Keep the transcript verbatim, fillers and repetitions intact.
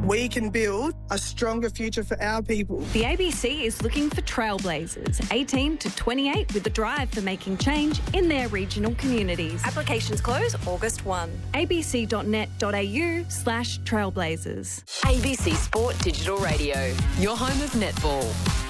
we can build a stronger future for our people. The A B C is looking for trailblazers, eighteen to twenty-eight, with a drive for making change in their regional communities. Applications close August first. abc.net.au slash trailblazers. A B C Sport Digital Radio, your home of netball.